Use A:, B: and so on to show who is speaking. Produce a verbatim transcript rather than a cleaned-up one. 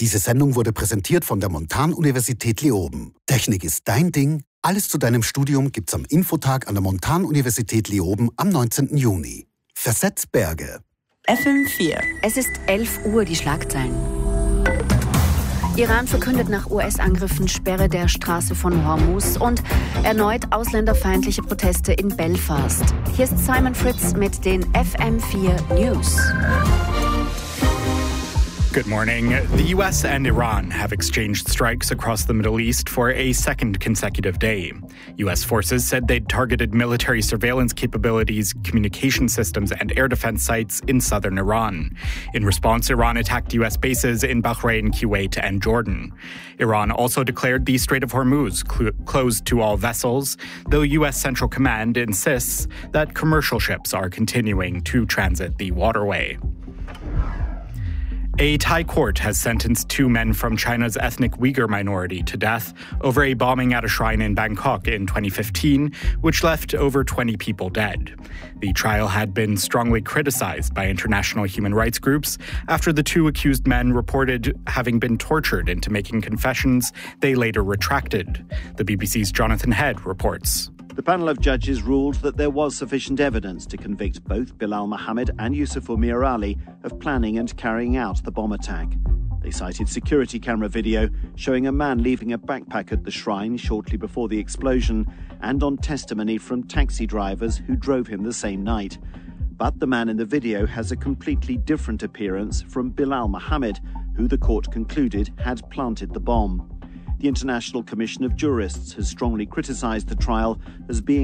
A: Diese Sendung wurde präsentiert von der Montanuniversität Leoben. Technik ist dein Ding. Alles zu deinem Studium gibt's am Infotag an der Montanuniversität Leoben am neunzehnten Juni. Versetz Berge.
B: F M vier.
C: Es ist elf Uhr, die Schlagzeilen. Iran verkündet nach U S-Angriffen Sperre der Straße von Hormuz und erneut ausländerfeindliche Proteste in Belfast. Hier ist Simon Fritz mit den F M vier News.
D: Good morning. The U S and Iran have exchanged strikes across the Middle East for a second consecutive day. U S forces said they'd targeted military surveillance capabilities, communication systems, and air defense sites in southern Iran. In response, Iran attacked U S bases in Bahrain, Kuwait, and Jordan. Iran also declared the Strait of Hormuz cl- closed to all vessels, though U S Central Command insists that commercial ships are continuing to transit the waterway. A Thai court has sentenced two men from China's ethnic Uyghur minority to death over a bombing at a shrine in Bangkok in twenty fifteen, which left over twenty people dead. The trial had been strongly criticized by international human rights groups after the two accused men reported having been tortured into making confessions they later retracted. The B B C's Jonathan Head reports.
E: The panel of judges ruled that there was sufficient evidence to convict both Bilal Mohammed and Yusuf Mir Ali of planning and carrying out the bomb attack. They cited security camera video showing a man leaving a backpack at the shrine shortly before the explosion and on testimony from taxi drivers who drove him the same night. But the man in the video has a completely different appearance from Bilal Mohammed, who the court concluded had planted the bomb. The International Commission of Jurists has strongly criticised the trial as being